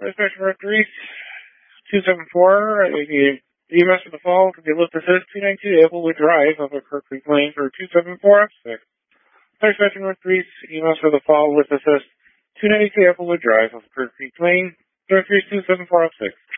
Dispatch North Greece, 274, EMS for the fall to be lift assist 292 Applewood Drive of a Kirk Creek Lane for 274F6. Dispatch North Greece, EMS for the fall lift assist 292 Applewood Drive of Kirk Creek Lane, North Greece 274F6.